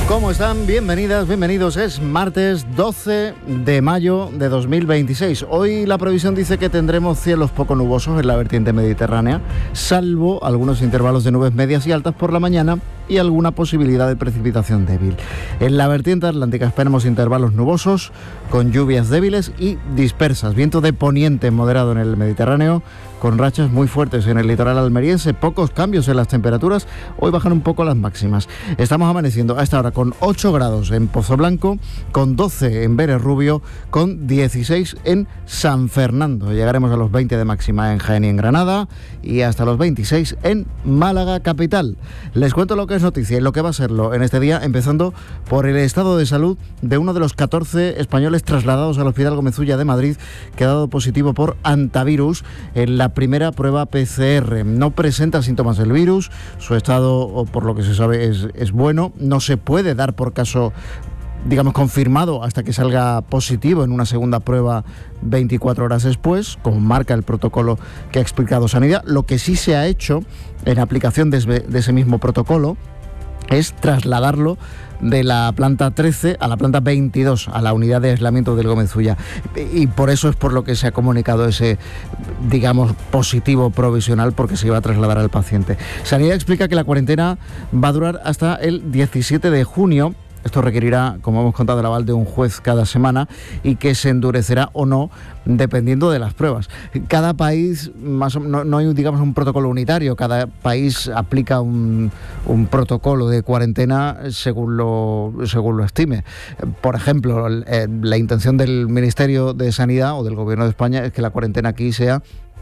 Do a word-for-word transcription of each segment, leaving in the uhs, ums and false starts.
¿Cómo están? Bienvenidas, bienvenidos. Es martes doce de mayo de dos mil veintiséis. Hoy la previsión dice que tendremos cielos poco nubosos en la vertiente mediterránea, salvo algunos intervalos de nubes medias y altas por la mañana y alguna posibilidad de precipitación débil. En la vertiente atlántica esperamos intervalos nubosos con lluvias débiles y dispersas. Viento de poniente moderado en el Mediterráneo, con rachas muy fuertes en el litoral almeriense, pocos cambios en las temperaturas, hoy bajan un poco las máximas. Estamos amaneciendo a esta hora con ocho grados en Pozoblanco, con doce en Vélez Rubio, con dieciséis en San Fernando. Llegaremos a los veinte de máxima en Jaén y en Granada y hasta los veintiséis en Málaga capital. Les cuento lo que es noticia y lo que va a serlo en este día, empezando por el estado de salud de uno de los catorce españoles trasladados al Hospital Gómez Ulla de Madrid, que ha dado positivo por antivirus en la primera prueba P C R. No presenta síntomas del virus, su estado, por lo que se sabe, es, es bueno. No se puede dar por caso, digamos, confirmado hasta que salga positivo en una segunda prueba veinticuatro horas después, como marca el protocolo que ha explicado Sanidad. Lo que sí se ha hecho en aplicación de, de ese mismo protocolo es trasladarlo de la planta trece a la planta veintidós, a la unidad de aislamiento del Gómez Ulla. Y por eso es por lo que se ha comunicado ese, digamos, positivo provisional, porque se iba a trasladar al paciente. Sanidad explica que la cuarentena va a durar hasta el diecisiete de junio. Esto requerirá, como hemos contado, el aval de un juez cada semana y que se endurecerá o no dependiendo de las pruebas. Cada país, más o, no, no hay, digamos, un protocolo unitario. Cada país aplica un, un protocolo de cuarentena según lo, según lo estime. Por ejemplo, eh, la intención del Ministerio de Sanidad o del Gobierno de España es que la cuarentena aquí sea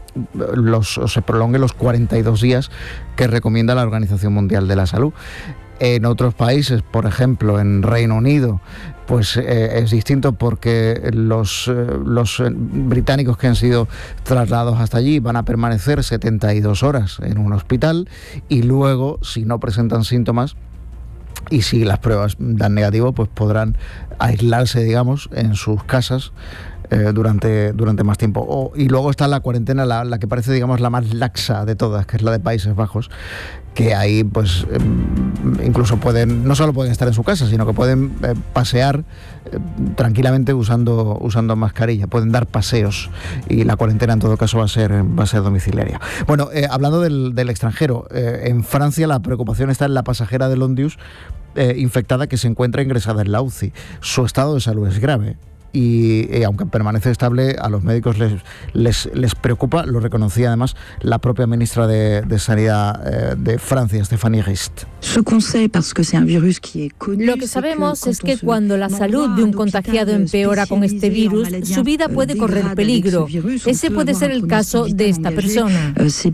los, o se prolongue los cuarenta y dos días que recomienda la Organización Mundial de la Salud. En otros países, por ejemplo en Reino Unido, pues eh, es distinto, porque los, eh, los británicos que han sido trasladados hasta allí van a permanecer setenta y dos horas en un hospital y luego, si no presentan síntomas y si las pruebas dan negativo, pues podrán aislarse, digamos, en sus casas Eh, durante, durante más tiempo. O, y luego está la cuarentena, la, la que parece, digamos, la más laxa de todas, que es la de Países Bajos, que ahí pues eh, incluso pueden, no solo pueden estar en su casa, sino que pueden eh, pasear eh, tranquilamente usando, usando mascarilla, pueden dar paseos, y la cuarentena en todo caso va a ser, va a ser domiciliaria. Bueno, eh, hablando del, del extranjero, eh, en Francia la preocupación está en la pasajera del Ondius eh, infectada, que se encuentra ingresada en la U C I. Su estado de salud es grave. Y eh, aunque permanece estable, a los médicos les, les, les preocupa. Lo reconocía además la propia ministra de, de Sanidad eh, de Francia, Stéphanie Rist. Lo que sabemos es que cuando la salud de un contagiado empeora con este virus, su vida puede correr peligro. Ese puede ser el caso de esta persona.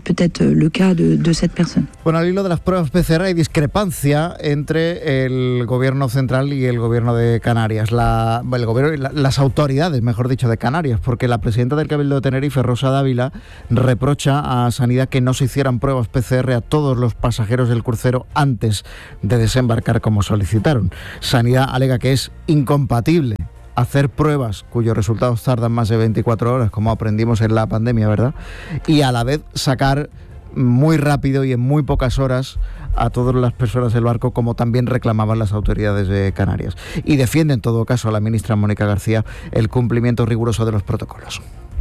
Bueno, al hilo de las pruebas P C R hay discrepancia entre el gobierno central y el gobierno de Canarias. La, el gobierno, la, las autoridades, mejor dicho, de Canarias, porque la presidenta del Cabildo de Tenerife, Rosa Dávila, reprocha a Sanidad que no se hicieran pruebas P C R a todos los pasajeros del crucero antes de desembarcar, como solicitaron. Sanidad alega que es incompatible hacer pruebas cuyos resultados tardan más de veinticuatro horas, como aprendimos en la pandemia, ¿verdad? Y a la vez sacar muy rápido y en muy pocas horas a todas las personas del barco, como también reclamaban las autoridades de Canarias. Y defiende en todo caso a la ministra Mónica García el cumplimiento riguroso de los protocolos.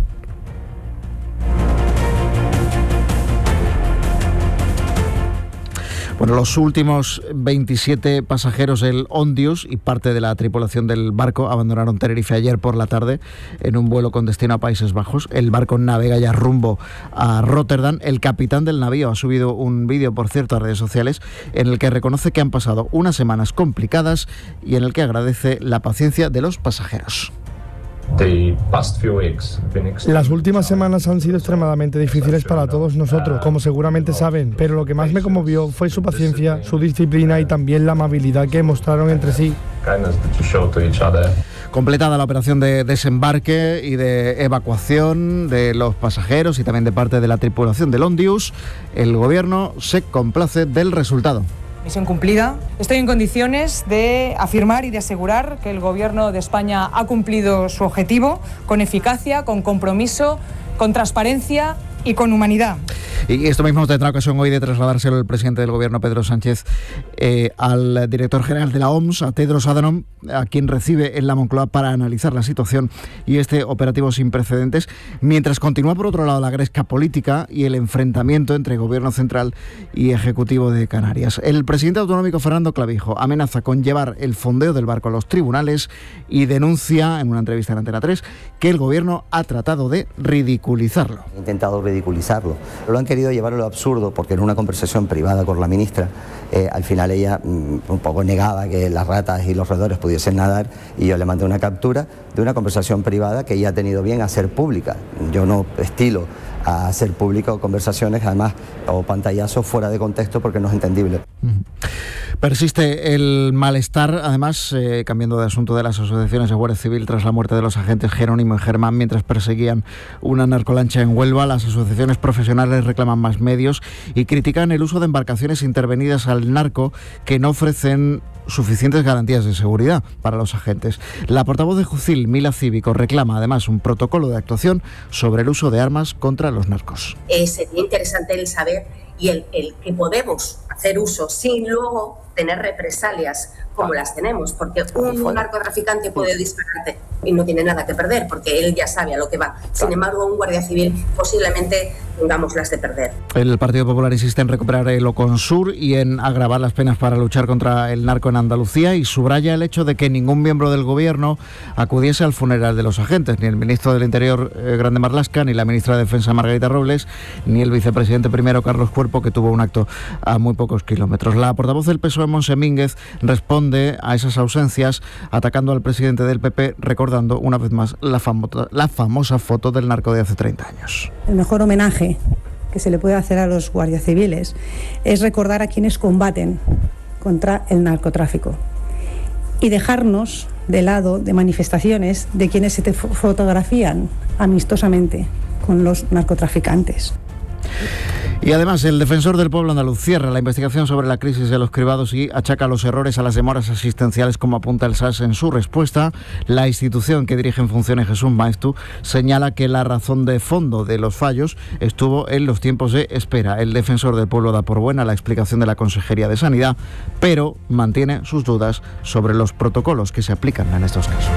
Bueno, los últimos veintisiete pasajeros del Ondius y parte de la tripulación del barco abandonaron Tenerife ayer por la tarde en un vuelo con destino a Países Bajos. El barco navega ya rumbo a Rotterdam. El capitán del navío ha subido un vídeo, por cierto, a redes sociales, en el que reconoce que han pasado unas semanas complicadas y en el que agradece la paciencia de los pasajeros. Las últimas semanas han sido extremadamente difíciles para todos nosotros, como seguramente saben, pero lo que más me conmovió fue su paciencia, su disciplina y también la amabilidad que mostraron entre sí. Completada la operación de desembarque y de evacuación de los pasajeros y también de parte de la tripulación del Ondius, el gobierno se complace del resultado. Misión cumplida. Estoy en condiciones de afirmar y de asegurar que el Gobierno de España ha cumplido su objetivo con eficacia, con compromiso, con transparencia y con humanidad. Y esto mismo tendrá ocasión hoy de trasladárselo el presidente del gobierno, Pedro Sánchez, eh, al director general de la O M S, a Tedros Adhanom, a quien recibe en la Moncloa para analizar la situación y este operativo sin precedentes, mientras continúa por otro lado la gresca política y el enfrentamiento entre gobierno central y ejecutivo de Canarias. El presidente autonómico Fernando Clavijo amenaza con llevar el fondeo del barco a los tribunales y denuncia en una entrevista en Antena tres que el gobierno ha tratado de ridiculizarlo. He intentado ridiculizarlo. Lo han querido llevar a lo absurdo porque en una conversación privada con la ministra, eh, al final ella mmm, un poco negaba que las ratas y los roedores pudiesen nadar y yo le mandé una captura de una conversación privada que ella ha tenido bien a hacer pública. Yo no estilo a hacer pública conversaciones, además, o pantallazos fuera de contexto porque no es entendible. Persiste el malestar, además, eh, cambiando de asunto, de las asociaciones de Guardia Civil tras la muerte de los agentes Jerónimo y Germán mientras perseguían una narcolancha en Huelva. Las asociaciones profesionales reclaman más medios y critican el uso de embarcaciones intervenidas al narco que no ofrecen suficientes garantías de seguridad para los agentes. La portavoz de Jucil, Mila Cívico, reclama además un protocolo de actuación sobre el uso de armas contra los narcos. Eh, sería interesante el saber y el, el que podemos hacer uso sin luego tener represalias como las tenemos, porque un narcotraficante puede dispararte y no tiene nada que perder, porque él ya sabe a lo que va. Sin embargo, un guardia civil posiblemente tengamos las de perder. El Partido Popular insiste en recuperar el Oconsur y en agravar las penas para luchar contra el narco en Andalucía y subraya el hecho de que ningún miembro del gobierno acudiese al funeral de los agentes, ni el ministro del Interior, eh, Grande Marlaska, ni la ministra de Defensa, Margarita Robles, ni el vicepresidente primero, Carlos Cuerpo, que tuvo un acto a muy pocos kilómetros. La portavoz del P S O E, Montse Mínguez, responde a esas ausencias atacando al presidente del P P, recordando una vez más la, famo- la famosa foto del narco de hace treinta años. El mejor homenaje que se le puede hacer a los guardias civiles es recordar a quienes combaten contra el narcotráfico y dejarnos de lado de manifestaciones de quienes se te fotografían amistosamente con los narcotraficantes. Y además el defensor del pueblo andaluz cierra la investigación sobre la crisis de los cribados y achaca los errores a las demoras asistenciales, como apunta el S A S en su respuesta. La institución que dirige en funciones, Jesús Maeztu, señala que la razón de fondo de los fallos estuvo en los tiempos de espera. El defensor del pueblo da por buena la explicación de la Consejería de Sanidad, pero mantiene sus dudas sobre los protocolos que se aplican en estos casos.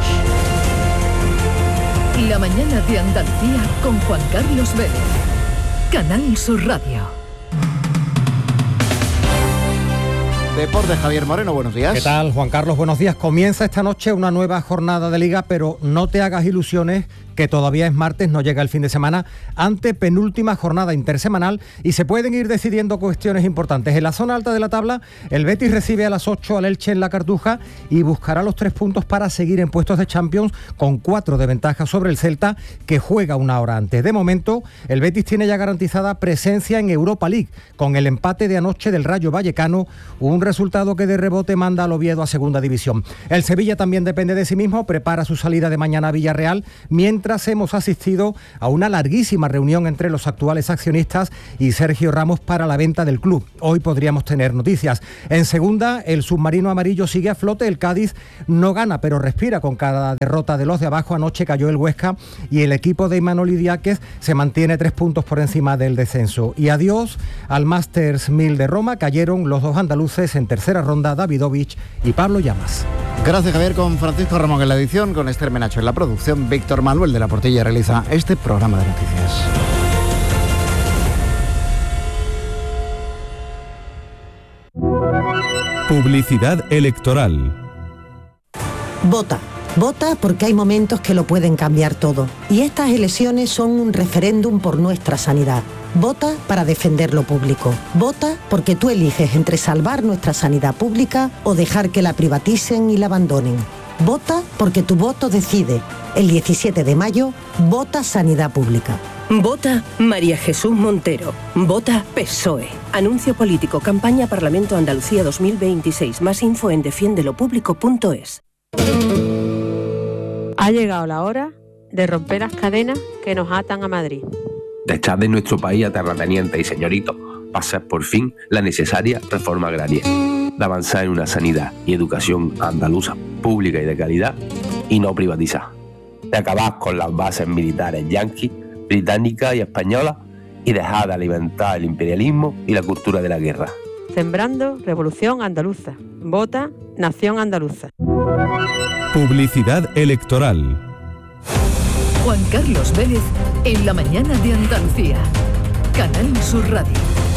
La mañana de Andalucía con Juan Carlos Vélez. Canal Sur Radio. Deporte, Javier Moreno, buenos días. ¿Qué tal, Juan Carlos? Buenos días. Comienza esta noche una nueva jornada de Liga, pero no te hagas ilusiones, que todavía es martes, no llega el fin de semana, ante penúltima jornada intersemanal y se pueden ir decidiendo cuestiones importantes. En la zona alta de la tabla, el Betis recibe a las ocho al Elche en la Cartuja y buscará los tres puntos para seguir en puestos de Champions con cuatro de ventaja sobre el Celta, que juega una hora antes. De momento, el Betis tiene ya garantizada presencia en Europa League, con el empate de anoche del Rayo Vallecano, un resultado que de rebote manda al Oviedo a segunda división. El Sevilla también depende de sí mismo, prepara su salida de mañana a Villarreal, mientras Mientras hemos asistido a una larguísima reunión entre los actuales accionistas y Sergio Ramos para la venta del club. Hoy podríamos tener noticias. En segunda, el submarino amarillo sigue a flote. El Cádiz no gana, pero respira con cada derrota de los de abajo. Anoche cayó el Huesca y el equipo de Imanol Idiáquez se mantiene tres puntos por encima del descenso. Y adiós al Masters mil de Roma. Cayeron los dos andaluces en tercera ronda, Davidovich y Pablo Llamas. Gracias, Javier, con Francisco Ramón en la edición, con Esther Menacho en la producción. Víctor Manuel de la Portilla realiza este programa de noticias. Publicidad electoral. Vota. Vota porque hay momentos que lo pueden cambiar todo. Y estas elecciones son un referéndum por nuestra sanidad. Vota para defender lo público. Vota porque tú eliges entre salvar nuestra sanidad pública o dejar que la privaticen y la abandonen. Vota porque tu voto decide. El diecisiete de mayo, vota Sanidad Pública. Vota María Jesús Montero. Vota P S O E. Anuncio político. Campaña Parlamento Andalucía dos mil veintiséis. Más info en defiende lo público punto es. Ha llegado la hora de romper las cadenas que nos atan a Madrid. De echar de nuestro país a terratenientes y señoritos, pasar por fin la necesaria reforma agraria, de avanzar en una sanidad y educación andaluza pública y de calidad y no privatizar, de acabar con las bases militares yanquis, británicas y españolas y dejar de alimentar el imperialismo y la cultura de la guerra. Sembrando Revolución Andaluza. Vota Nación Andaluza. Publicidad electoral. Juan Carlos Vélez en la mañana de Andalucía. Canal Sur Radio.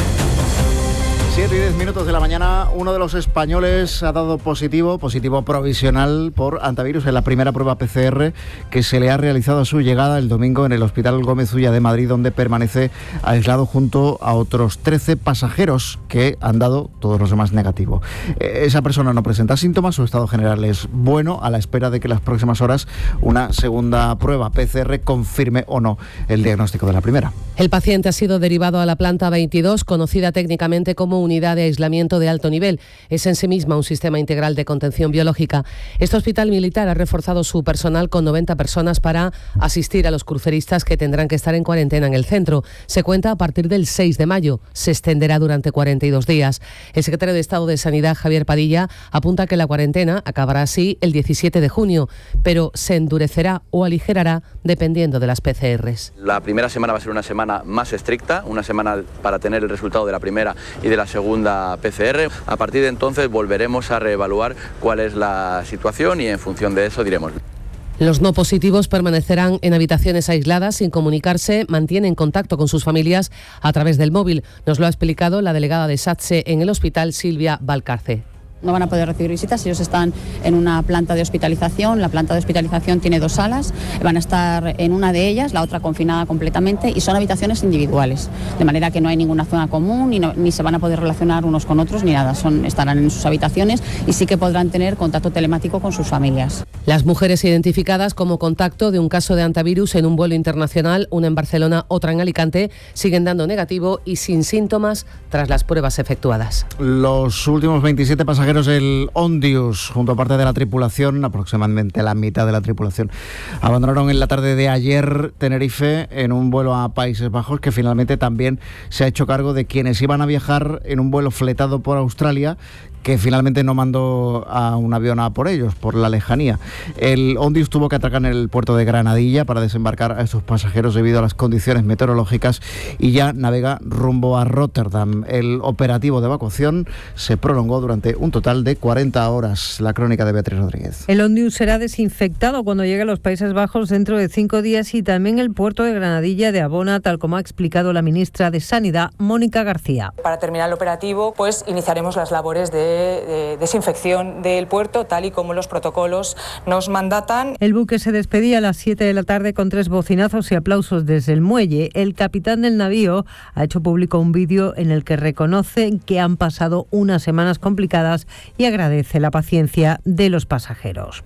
siete y diez minutos de la mañana, uno de los españoles ha dado positivo, positivo provisional por antivirus en la primera prueba P C R que se le ha realizado a su llegada el domingo en el Hospital Gómez Ulla de Madrid, donde permanece aislado junto a otros trece pasajeros que han dado todos los demás negativo. Esa persona no presenta síntomas, su estado general es bueno, a la espera de que en las próximas horas una segunda prueba P C R confirme o no el diagnóstico de la primera. El paciente ha sido derivado a la planta veintidós, conocida técnicamente como unidad de aislamiento de alto nivel. Es en sí misma un sistema integral de contención biológica. Este hospital militar ha reforzado su personal con noventa personas para asistir a los cruceristas que tendrán que estar en cuarentena en el centro. Se cuenta a partir del seis de mayo. Se extenderá durante cuarenta y dos días. El secretario de Estado de Sanidad, Javier Padilla, apunta que la cuarentena acabará así el diecisiete de junio, pero se endurecerá o aligerará dependiendo de las P C Rs. La primera semana va a ser una semana más estricta, una semana para tener el resultado de la primera y de la segunda P C R. A partir de entonces volveremos a reevaluar cuál es la situación y en función de eso diremos. Los no positivos permanecerán en habitaciones aisladas sin comunicarse, mantienen contacto con sus familias a través del móvil. Nos lo ha explicado la delegada de SATSE en el hospital, Silvia Valcarce. No van a poder recibir visitas, ellos están en una planta de hospitalización, la planta de hospitalización tiene dos salas, van a estar en una de ellas, la otra confinada completamente y son habitaciones individuales, de manera que no hay ninguna zona común ni, no, ni se van a poder relacionar unos con otros ni nada, son, estarán en sus habitaciones y sí que podrán tener contacto telemático con sus familias. Las mujeres identificadas como contacto de un caso de antivirus en un vuelo internacional, una en Barcelona, otra en Alicante, siguen dando negativo y sin síntomas tras las pruebas efectuadas. Los últimos veintisiete pasajeros el Ondius, junto a parte de la tripulación, aproximadamente la mitad de la tripulación, abandonaron en la tarde de ayer Tenerife en un vuelo a Países Bajos, que finalmente también se ha hecho cargo de quienes iban a viajar en un vuelo fletado por Australia, que finalmente no mandó a un avión a por ellos, por la lejanía. El Ondius tuvo que atracar en el puerto de Granadilla para desembarcar a estos pasajeros debido a las condiciones meteorológicas y ya navega rumbo a Rotterdam. El operativo de evacuación se prolongó durante un total de cuarenta horas. La crónica de Beatriz Rodríguez. El Ondius será desinfectado cuando llegue a los Países Bajos dentro de cinco días y también el puerto de Granadilla de Abona, tal como ha explicado la ministra de Sanidad, Mónica García. Para terminar el operativo, pues iniciaremos las labores de de desinfección del puerto, tal y como los protocolos nos mandatan. El buque se despedía a las siete de la tarde con tres bocinazos y aplausos desde el muelle. El capitán del navío ha hecho público un vídeo en el que reconoce que han pasado unas semanas complicadas y agradece la paciencia de los pasajeros.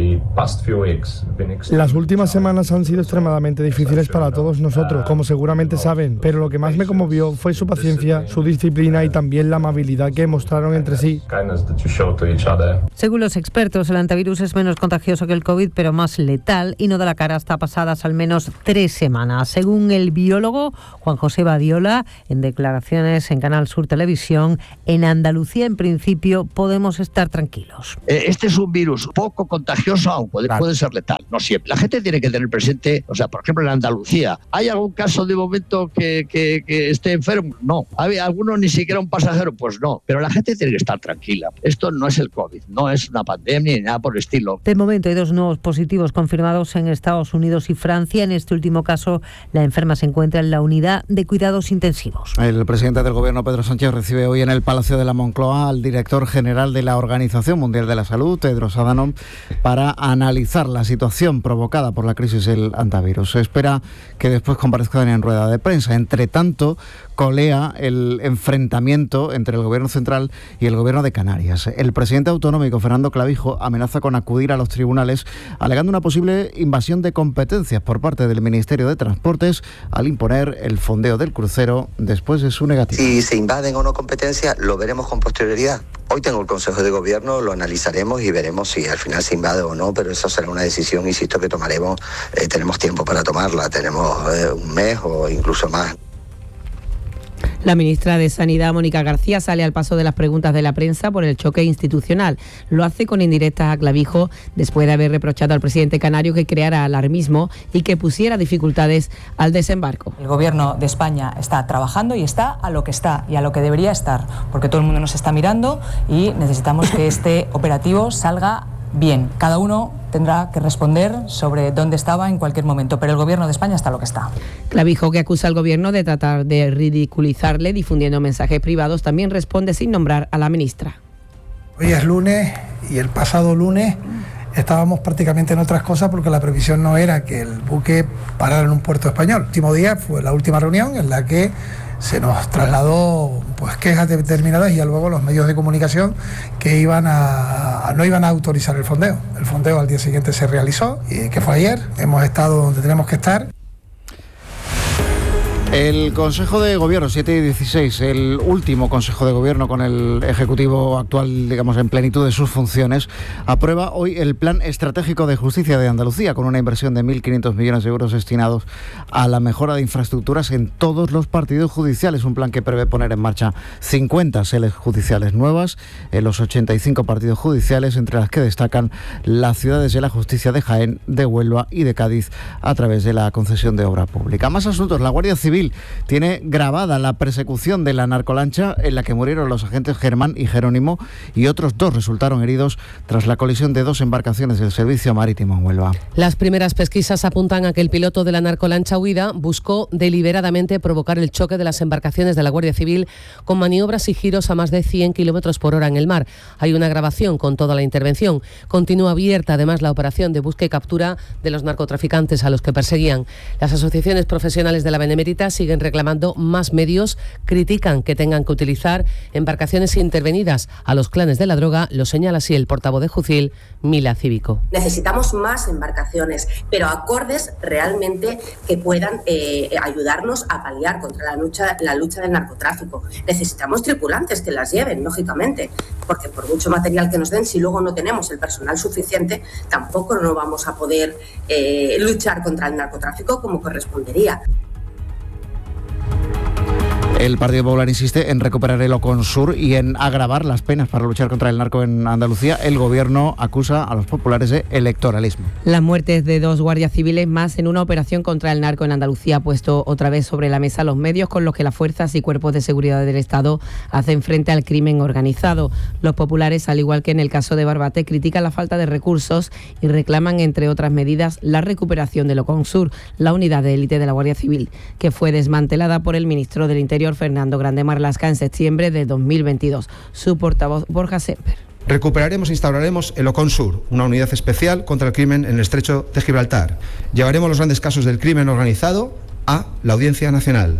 Las últimas semanas han sido extremadamente difíciles para todos nosotros, como seguramente saben, pero lo que más me conmovió fue su paciencia, su disciplina y también la amabilidad que mostraron entre sí. Según los expertos, el antivirus es menos contagioso que el COVID, pero más letal y no da la cara hasta pasadas al menos tres semanas. Según el biólogo Juan José Badiola, en declaraciones en Canal Sur Televisión, en Andalucía en principio podemos estar tranquilos. Este es un virus poco contagioso, aunque puede, claro. puede ser letal, no siempre. La gente tiene que tener presente, o sea, por ejemplo en Andalucía, ¿hay algún caso de momento que, que, que esté enfermo? No. ¿Hay alguno ni siquiera un pasajero? Pues no. Pero la gente tiene que estar tranquila. Esto no es el COVID, no es una pandemia ni nada por el estilo. De momento hay dos nuevos positivos confirmados en Estados Unidos y Francia. En este último caso, la enferma se encuentra en la unidad de cuidados intensivos. El presidente del Gobierno, Pedro Sánchez, recibe hoy en el Palacio de la Moncloa al director general de la Organización Mundial de la Salud, Tedros Adhanom, para analizar la situación provocada por la crisis del antivirus. Se espera que después comparezcan en rueda de prensa. Entre tanto, colea el enfrentamiento entre el Gobierno central y el Gobierno de Canarias. El presidente autonómico, Fernando Clavijo, amenaza con acudir a los tribunales alegando una posible invasión de competencias por parte del Ministerio de Transportes al imponer el fondeo del crucero después de su negativa. Si se invaden o no competencias, lo veremos con posterioridad. Hoy tengo el Consejo de Gobierno, lo analizaremos y veremos si al final se invade o no, pero eso será una decisión, insisto, que tomaremos. Eh, tenemos tiempo para tomarla, tenemos eh, un mes o incluso más. La ministra de Sanidad, Mónica García, sale al paso de las preguntas de la prensa por el choque institucional. Lo hace con indirectas a Clavijo después de haber reprochado al presidente canario que creara alarmismo y que pusiera dificultades al desembarco. El Gobierno de España está trabajando y está a lo que está y a lo que debería estar, porque todo el mundo nos está mirando y necesitamos que este operativo salga bien. Cada uno tendrá que responder sobre dónde estaba en cualquier momento, pero el Gobierno de España está lo que está. Clavijo, que acusa al Gobierno de tratar de ridiculizarle difundiendo mensajes privados, también responde sin nombrar a la ministra. Hoy es lunes y el pasado lunes estábamos prácticamente en otras cosas porque la previsión no era que el buque parara en un puerto español. El último día fue la última reunión en la que se nos trasladó pues quejas determinadas y ya luego los medios de comunicación que iban a, a no iban a autorizar el fondeo. El fondeo al día siguiente se realizó, y que fue ayer. Hemos estado donde tenemos que estar. El Consejo de Gobierno, siete y dieciséis, el último Consejo de Gobierno con el Ejecutivo actual, digamos, en plenitud de sus funciones, aprueba hoy el Plan Estratégico de Justicia de Andalucía, con una inversión de mil quinientos millones de euros destinados a la mejora de infraestructuras en todos los partidos judiciales. Un plan que prevé poner en marcha cincuenta sedes judiciales nuevas en los ochenta y cinco partidos judiciales, entre las que destacan las ciudades de la justicia de Jaén, de Huelva y de Cádiz, a través de la concesión de obra pública. Más asuntos. La Guardia Civil tiene grabada la persecución de la narcolancha en la que murieron los agentes Germán y Jerónimo, y otros dos resultaron heridos tras la colisión de dos embarcaciones del servicio marítimo en Huelva. Las primeras pesquisas apuntan a que el piloto de la narcolancha huida buscó deliberadamente provocar el choque de las embarcaciones de la Guardia Civil con maniobras y giros a más de cien kilómetros por hora en el mar. Hay una grabación con toda la intervención. Continúa abierta además la operación de búsqueda y captura de los narcotraficantes a los que perseguían. Las asociaciones profesionales de la Benemérita siguen reclamando más medios, critican que tengan que utilizar embarcaciones intervenidas a los clanes de la droga, lo señala así el portavoz de Jucil, Mila Cívico. Necesitamos más embarcaciones, pero acordes realmente que puedan eh, ayudarnos a paliar contra la lucha, la lucha del narcotráfico. Necesitamos tripulantes que las lleven, lógicamente, porque por mucho material que nos den, si luego no tenemos el personal suficiente, tampoco no vamos a poder eh, luchar contra el narcotráfico como correspondería. El Partido Popular insiste en recuperar el Oconsur y en agravar las penas para luchar contra el narco en Andalucía. El Gobierno acusa a los populares de electoralismo. Las muertes de dos guardias civiles más en una operación contra el narco en Andalucía ha puesto otra vez sobre la mesa los medios con los que las fuerzas y cuerpos de seguridad del Estado hacen frente al crimen organizado. Los populares, al igual que en el caso de Barbate, critican la falta de recursos y reclaman, entre otras medidas, la recuperación del Oconsur, la unidad de élite de la Guardia Civil, que fue desmantelada por el ministro del Interior, Fernando Grande Marlaska, en septiembre de dos mil veintidós. Su portavoz, Borja Semper. Recuperaremos e instauraremos el Oconsur, una unidad especial contra el crimen en el estrecho de Gibraltar. Llevaremos los grandes casos del crimen organizado a la Audiencia Nacional.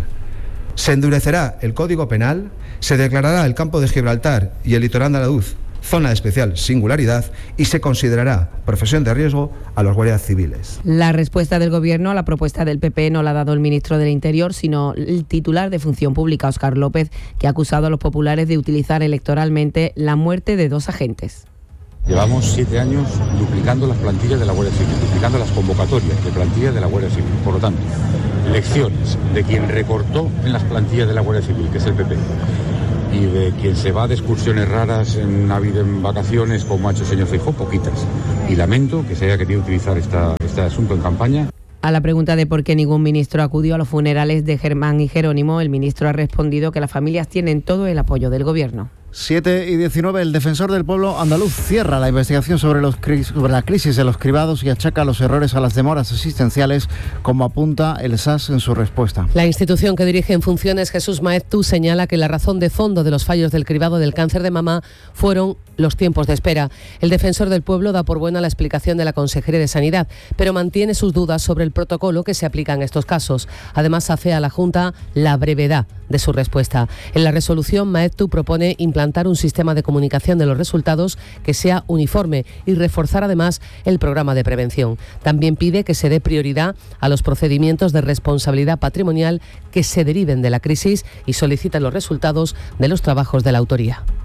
Se endurecerá el Código Penal, se declarará el campo de Gibraltar y el litoral andaluz zona de especial singularidad y se considerará profesión de riesgo a los guardias civiles. La respuesta del Gobierno a la propuesta del P P no la ha dado el ministro del Interior, sino el titular de Función Pública, Óscar López, que ha acusado a los populares de utilizar electoralmente la muerte de dos agentes. Llevamos siete años duplicando las plantillas de la Guardia Civil, duplicando las convocatorias de plantillas de la Guardia Civil. Por lo tanto, lecciones de quien recortó en las plantillas de la Guardia Civil, que es el P P, y de quien se va de excursiones raras en Navidad, en vacaciones, como ha hecho el señor Feijóo, poquitas. Y lamento que se haya querido utilizar esta, este asunto en campaña. A la pregunta de por qué ningún ministro acudió a los funerales de Germán y Jerónimo, el ministro ha respondido que las familias tienen todo el apoyo del Gobierno. siete y diecinueve, el defensor del pueblo andaluz cierra la investigación sobre, los, sobre la crisis de los cribados y achaca los errores a las demoras asistenciales, como apunta el S A S en su respuesta. La institución que dirige en funciones, Jesús Maeztu, señala que la razón de fondo de los fallos del cribado del cáncer de mama fueron los tiempos de espera. El defensor del pueblo da por buena la explicación de la Consejería de Sanidad, pero mantiene sus dudas sobre el protocolo que se aplica en estos casos. Además, hace a la Junta la brevedad de su respuesta. En la resolución, Maeztu propone implantar un sistema de comunicación de los resultados que sea uniforme y reforzar además el programa de prevención. También pide que se dé prioridad a los procedimientos de responsabilidad patrimonial que se deriven de la crisis y solicita los resultados de los trabajos de la autoría.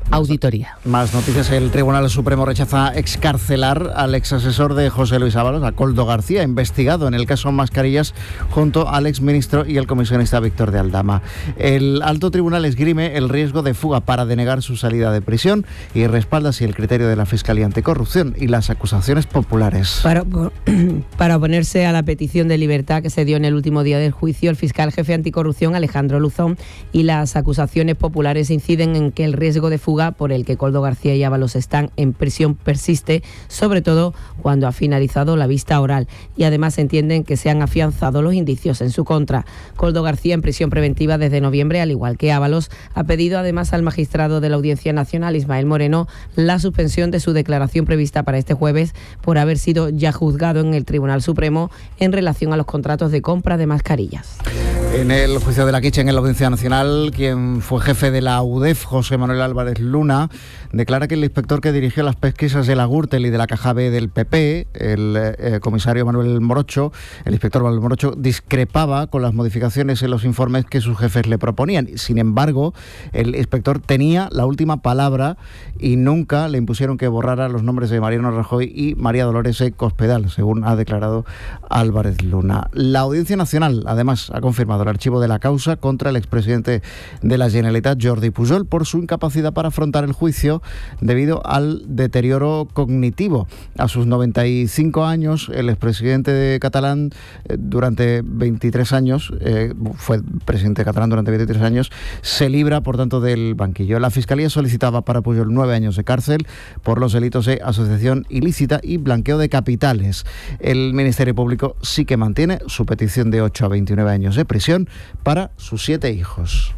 auditoría. Más noticias. El Tribunal Supremo rechaza excarcelar al exasesor de José Luis Ábalos, a Koldo García, investigado en el caso Mascarillas junto al exministro y el comisionista Víctor de Aldama. El alto tribunal esgrime el riesgo de fuga para denegar su salida de prisión y respalda así el criterio de la Fiscalía Anticorrupción y las acusaciones populares. Para, para oponerse a la petición de libertad que se dio en el último día del juicio, el fiscal jefe anticorrupción Alejandro Luzón y las acusaciones populares inciden en que el riesgo de fuga por el que Koldo García y Ábalos están en prisión persiste, sobre todo cuando ha finalizado la vista oral, y además entienden que se han afianzado los indicios en su contra. Koldo García, en prisión preventiva desde noviembre, al igual que Ábalos, ha pedido además al magistrado de la Audiencia Nacional, Ismael Moreno, la suspensión de su declaración prevista para este jueves por haber sido ya juzgado en el Tribunal Supremo en relación a los contratos de compra de mascarillas. En el juicio de la Quiche en la Audiencia Nacional, quien fue jefe de la U D E F, José Manuel Álvarez Luna, declara que el inspector que dirigió las pesquisas de la Gürtel y de la Caja B del P P, el eh, comisario Manuel Morocho, el inspector Manuel Morocho, discrepaba con las modificaciones en los informes que sus jefes le proponían. Sin embargo, el inspector tenía la última palabra y nunca le impusieron que borrara los nombres de Mariano Rajoy y María Dolores Cospedal, según ha declarado Álvarez Luna. La Audiencia Nacional, además, ha confirmado el archivo de la causa contra el expresidente de la Generalitat, Jordi Pujol, por su incapacidad para afrontar el juicio debido al deterioro cognitivo. A sus noventa y cinco años, el expresidente de catalán eh, durante veintitrés años, eh, fue presidente catalán durante veintitrés años, se libra, por tanto, del banquillo. La Fiscalía solicitaba para Pujol nueve años de cárcel por los delitos de asociación ilícita y blanqueo de capitales. El Ministerio Público sí que mantiene su petición de ocho a veintinueve años de prisión para sus siete hijos.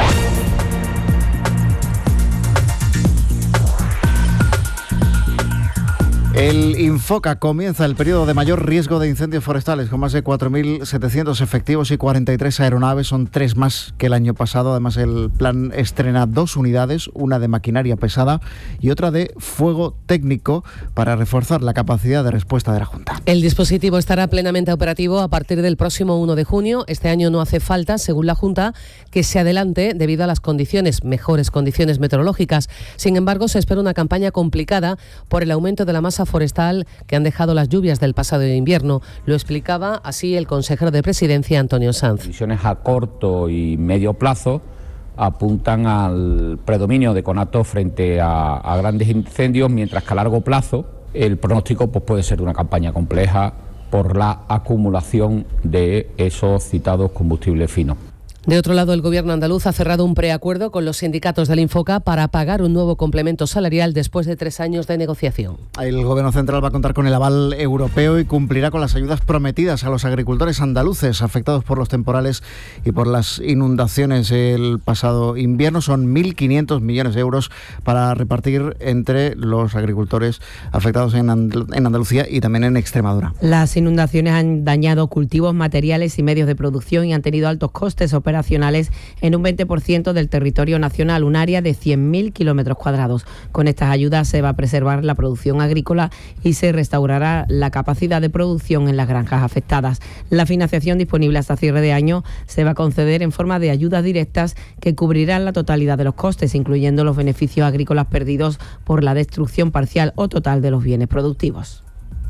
El Infoca comienza el periodo de mayor riesgo de incendios forestales con más de cuatro mil setecientos efectivos y cuarenta y tres aeronaves, son tres más que el año pasado. Además, el plan estrena dos unidades, una de maquinaria pesada y otra de fuego técnico, para reforzar la capacidad de respuesta de la Junta. El dispositivo estará plenamente operativo a partir del próximo uno de junio. Este año no hace falta, según la Junta, que se adelante debido a las condiciones, mejores condiciones meteorológicas. Sin embargo, se espera una campaña complicada por el aumento de la masa forestal que han dejado las lluvias del pasado invierno. Lo explicaba así el consejero de Presidencia, Antonio Sanz. Visiones a corto y medio plazo apuntan al predominio de conatos frente a, a grandes incendios, mientras que a largo plazo el pronóstico pues, puede ser una campaña compleja por la acumulación de esos citados combustibles finos. De otro lado, el Gobierno andaluz ha cerrado un preacuerdo con los sindicatos del Infoca para pagar un nuevo complemento salarial después de tres años de negociación. El Gobierno central va a contar con el aval europeo y cumplirá con las ayudas prometidas a los agricultores andaluces afectados por los temporales y por las inundaciones el pasado invierno. Son mil quinientos millones de euros para repartir entre los agricultores afectados en Andalucía y también en Extremadura. Las inundaciones han dañado cultivos, materiales y medios de producción y han tenido altos costes operativos operacionales en un veinte por ciento del territorio nacional, un área de cien mil kilómetros cuadrados. Con estas ayudas se va a preservar la producción agrícola y se restaurará la capacidad de producción en las granjas afectadas. La financiación disponible hasta cierre de año se va a conceder en forma de ayudas directas que cubrirán la totalidad de los costes, incluyendo los beneficios agrícolas perdidos por la destrucción parcial o total de los bienes productivos.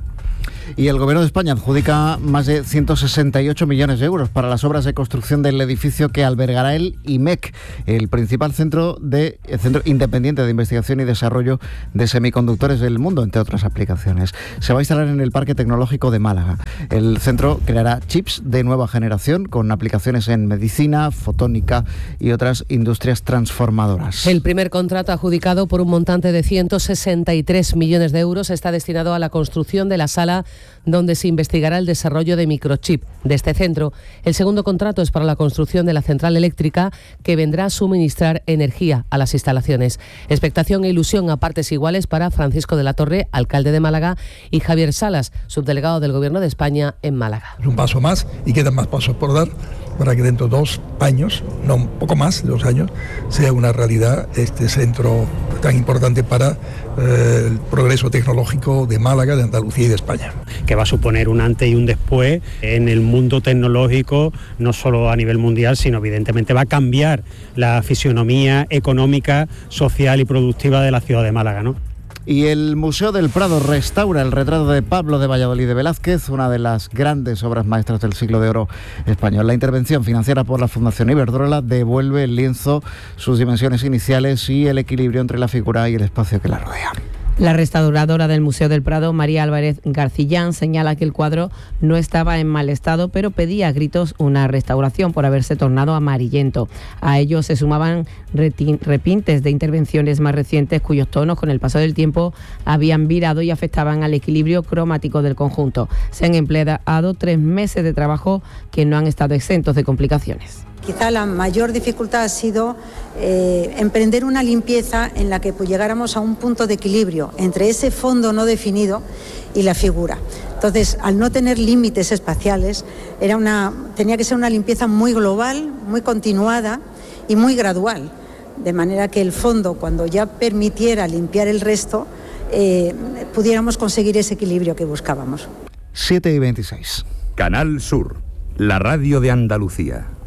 Y el Gobierno de España adjudica más de ciento sesenta y ocho millones de euros para las obras de construcción del edificio que albergará el I M E C, el principal centro, de, el centro independiente de investigación y desarrollo de semiconductores del mundo, entre otras aplicaciones. Se va a instalar en el Parque Tecnológico de Málaga. El centro creará chips de nueva generación con aplicaciones en medicina, fotónica y otras industrias transformadoras. El primer contrato adjudicado por un montante de ciento sesenta y tres millones de euros está destinado a la construcción de la sala donde se investigará el desarrollo de microchip de este centro. El segundo contrato es para la construcción de la central eléctrica que vendrá a suministrar energía a las instalaciones. Expectación e ilusión a partes iguales para Francisco de la Torre, alcalde de Málaga, y Javier Salas, subdelegado del Gobierno de España en Málaga. Es un paso más y quedan más pasos por dar para que dentro de dos años, no un poco más de dos años, sea una realidad este centro tan importante para eh, el progreso tecnológico de Málaga, de Andalucía y de España. Que va a suponer un antes y un después en el mundo tecnológico, no solo a nivel mundial, sino evidentemente va a cambiar la fisionomía económica, social y productiva de la ciudad de Málaga, ¿no? Y el Museo del Prado restaura el retrato de Pablo de Valladolid de Velázquez, una de las grandes obras maestras del siglo de oro español. La intervención financiada por la Fundación Iberdrola devuelve el lienzo, sus dimensiones iniciales y el equilibrio entre la figura y el espacio que la rodea. La restauradora del Museo del Prado, María Álvarez Garcillán, señala que el cuadro no estaba en mal estado, pero pedía a gritos una restauración por haberse tornado amarillento. A ello se sumaban repintes de intervenciones más recientes cuyos tonos con el paso del tiempo habían virado y afectaban al equilibrio cromático del conjunto. Se han empleado tres meses de trabajo que no han estado exentos de complicaciones. Quizá la mayor dificultad ha sido eh, emprender una limpieza en la que pues, llegáramos a un punto de equilibrio entre ese fondo no definido y la figura. Entonces, al no tener límites espaciales, era una, tenía que ser una limpieza muy global, muy continuada y muy gradual, de manera que el fondo, cuando ya permitiera limpiar el resto, eh, pudiéramos conseguir ese equilibrio que buscábamos. siete y veintiséis. Canal Sur, la radio de Andalucía.